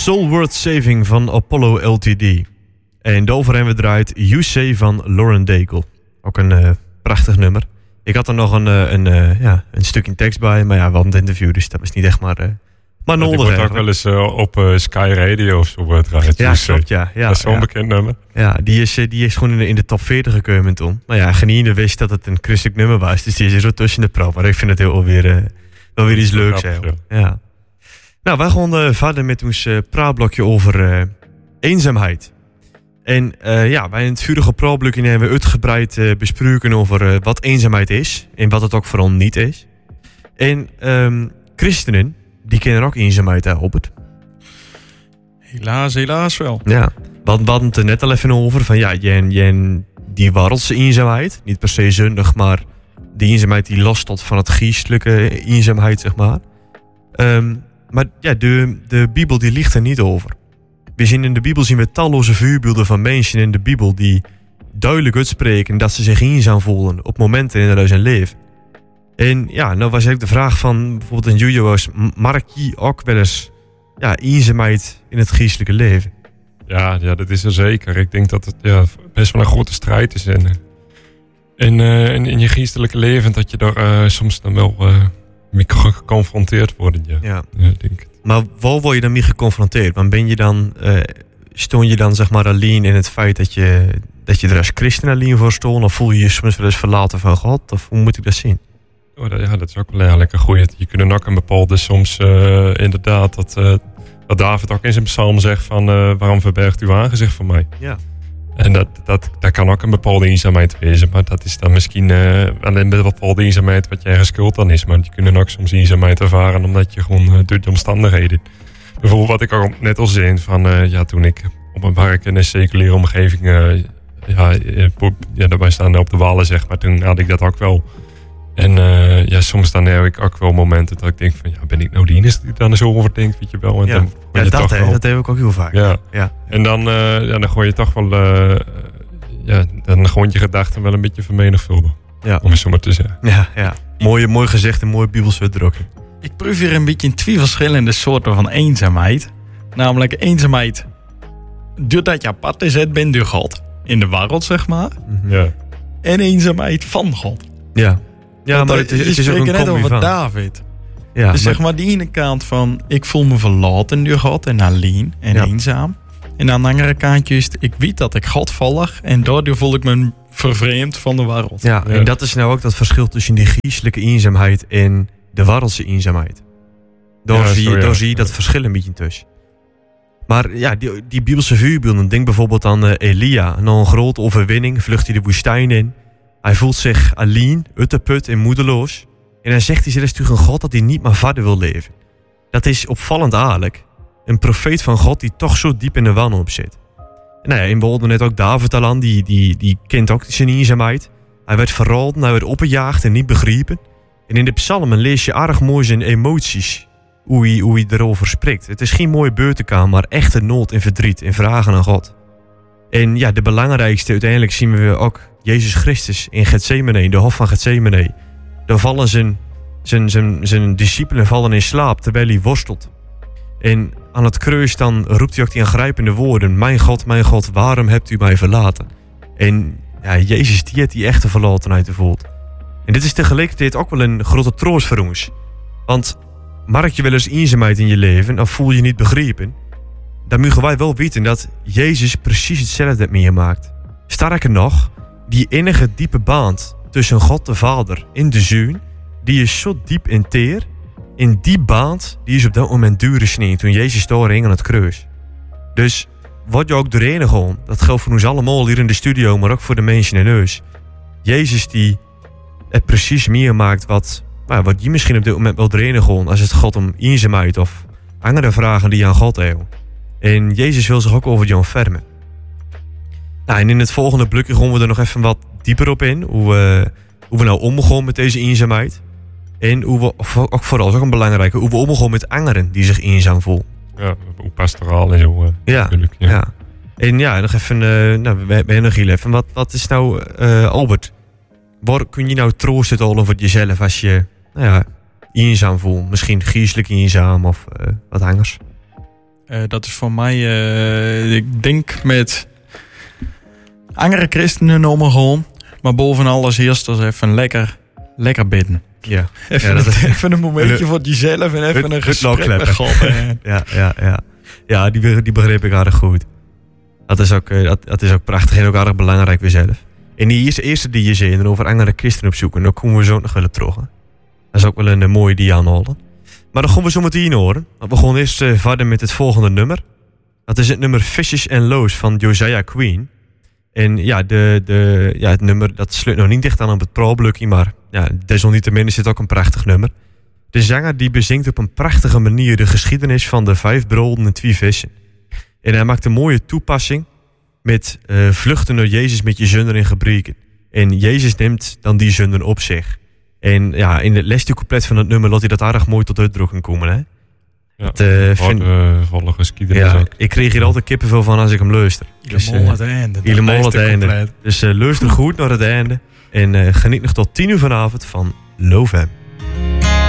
Soul Worth Saving van Apollo Ltd. En daarover hebben we draait You Say van Lauren Daigle. Ook een prachtig nummer. Ik had er nog een stukje tekst bij, maar ja, we hadden het interview, dus dat was niet echt maar nodig. Die wordt ook wel eens op Sky Radio of zo draait. Ja, klopt, ja. Dat is zo'n bekend nummer. Ja, die is gewoon in de top 40 gekomen toen. Nou ja, geniende wist dat het een christelijk nummer was, dus die is er zo tussen de pro. Maar ik vind het wel weer iets leuks. Ja. Nou, wij gaan verder met ons praatblokje over eenzaamheid. En wij in het vorige praatblokje hebben we uitgebreid besproken over wat eenzaamheid is en wat het ook vooral niet is. En christenen, die kennen ook eenzaamheid, hè, Albert? Helaas wel. Ja, we hadden het er net al even over, van ja, die wereldse eenzaamheid, niet per se zondig, maar die eenzaamheid die last tot van het geestelijke eenzaamheid, zeg maar. Maar ja, de Bijbel die ligt er niet over. In de Bijbel zien we talloze voorbeelden van mensen in de Bijbel die duidelijk uitspreken dat ze zich eenzaam voelen op momenten in hun leven. En ja, nou was eigenlijk de vraag van bijvoorbeeld een Julio was, merk je ook wel eens eenzaamheid in het geestelijke leven? Ja, dat is er zeker. Ik denk dat het best wel een grote strijd is in je geestelijke leven, dat je daar soms dan wel mee geconfronteerd wordt. Ja, denk ik. Maar waar word je dan mee geconfronteerd? Want ben je dan, stoon je dan zeg maar alleen in het feit dat je er als christen alleen voor stond? Of voel je je soms wel eens verlaten van God? Of hoe moet ik dat zien? Dat is ook wel eigenlijk een goeie. Je kunt ook een bepaalde soms inderdaad dat David ook in zijn psalm zegt van waarom verbergt uw aangezicht van mij? Ja. En dat kan ook een bepaalde eenzaamheid wezen. Maar dat is dan misschien alleen een bepaalde eenzaamheid wat je ergens schuld aan is. Maar je kunt ook soms eenzaamheid ervaren omdat je gewoon door de omstandigheden. Bijvoorbeeld wat ik ook net al zei van toen ik op mijn werk in een seculiere omgeving daarbij staan op de wallen zeg maar. Toen had ik dat ook wel. En soms dan heb ik ook wel momenten dat ik denk van ben ik nou die enige die dan zo over denkt, weet je wel. En dat heb ik ook heel vaak. Ja. En dan gooi je toch wel dan gewoon je gedachten wel een beetje vermenigvuldigen. Ja. Om het zo maar te zeggen. Ja. Mooi gezegd en mooi bibels uitdrukken. Ik proef hier een beetje 2 verschillende soorten van eenzaamheid. Namelijk eenzaamheid doordat je apart gezet bent door God. In de wereld, zeg maar. Ja. En eenzaamheid van God. Ja, maar het is ook een net over van David. Ja, dus zeg maar die ene kant van ik voel me verlaten door God en alleen en eenzaam. En aan de andere kant juist ik weet dat ik God volg en daardoor voel ik me vervreemd van de wereld. Ja, en dat is nou ook dat verschil tussen die geestelijke eenzaamheid en de wereldse eenzaamheid. Daar zie je dat verschil een beetje tussen. Maar ja, die Bijbelse voorbeelden, denk bijvoorbeeld aan Elia. Na een grote overwinning vlucht hij de woestijn in. Hij voelt zich alleen, uitgeput en moedeloos. En dan zegt hij zelfs tegen God dat hij niet meer verder wil leven. Dat is opvallend aardig. Een profeet van God die toch zo diep in de wanhoop zit. En we hadden net ook David al aan, die kent ook zijn eenzaamheid. Hij werd verraden, hij werd opgejaagd en niet begrepen. En in de psalmen lees je erg mooi zijn emoties. Hoe hij erover spreekt. Het is geen mooie beurtenkamer, maar echte nood en verdriet en vragen aan God. En ja, de belangrijkste uiteindelijk zien we ook Jezus Christus in Gethsemane, de hof van Gethsemane. Dan vallen zijn discipelen vallen in slaap terwijl hij worstelt. En aan het kruis dan roept hij ook die aangrijpende woorden. Mijn God, waarom hebt u mij verlaten? En ja, Jezus die heeft die echte verlatenheid gevoeld. En dit is tegelijkertijd ook wel een grote troost voor ons. Want merk je wel eens eenzaamheid in je leven of voel je niet begrepen? Dan mogen wij wel weten dat Jezus precies hetzelfde heeft meegemaakt. Sterker nog, die enige diepe band tussen God de Vader en de Zoon, die is zo diep en teer. En die band, die is op dat moment doorgesneden toen Jezus daar hing aan het kruis. Dus wat je ook doorheen gewoon, dat geldt voor ons allemaal hier in de studio, maar ook voor de mensen in huis. Jezus die het precies meemaakt wat je misschien op dit moment wel doorheen gewoon, als het gaat om eenzaamheid of andere vragen die je aan God heeft. En Jezus wil zich ook over je ontfermen. En in het volgende blokje gaan we er nog even wat dieper op in. Hoe we nou omgaan met deze eenzaamheid. En hoe we, ook vooral ook een belangrijke, hoe we omgaan met anderen die zich eenzaam voelen. Ja, hoe pastoraal en zo. Natuurlijk. Ja. En nog even, we hebben nog heel even. Wat is nou, Albert, waar kun je nou troosten over jezelf als je, eenzaam voelt? Misschien geestelijk eenzaam of wat anders? Dat is voor mij, ik denk met andere christenen om me gewoon. Maar boven alles eerst als even lekker bidden. Ja. Even een momentje voor jezelf en even een gesprek met God. Ja, die begreep ik aardig goed. Dat is ook prachtig en ook aardig belangrijk weer zelf. En die eerste die je zei over andere christenen opzoeken, dan komen we zo nog wel terug. Hè? Dat is ook wel een mooie die aanhouden. Maar dan gaan we zo meteen horen. We gaan eerst verder met het volgende nummer. Dat is het nummer Fishes and Loaves van Josiah Queen. En ja, het nummer dat sluit nog niet dicht aan op het pro-blukkie, maar ja, desalniettemin is het ook een prachtig nummer. De zanger die bezingt op een prachtige manier de geschiedenis van de 5 broden en 2 vissen. En hij maakt een mooie toepassing met vluchten naar Jezus met je zonden en gebreken. En Jezus neemt dan die zonden op zich. En ja, in het laatste couplet van het nummer laat hij dat aardig mooi tot uitdrukking komen. Hè? Ja, volle geschiedenis ja, ook. ik kreeg hier altijd kippenvel van als ik hem luister. Helemaal het einde. Helemaal het einde. Dus luister goed naar het einde. En geniet nog tot 10 uur vanavond van Love Hem.